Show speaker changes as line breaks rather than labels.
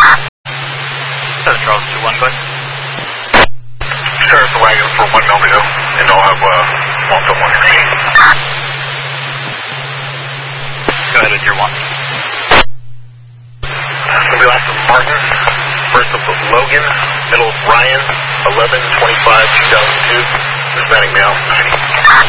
Charles 2-1, go ahead.
Start the wagon for 1 Romeo, and I'll have Malta 1 screen.
Go ahead with your 1.
So we last of Martin, first of Logan, middle of Ryan, 11/25/2002, Hispanic male, 90.